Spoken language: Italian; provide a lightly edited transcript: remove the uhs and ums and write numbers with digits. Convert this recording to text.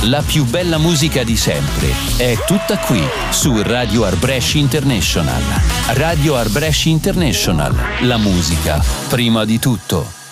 La più bella musica di sempre è tutta qui su Radio Art Brescia International. Radio Art Brescia International. La musica prima di tutto.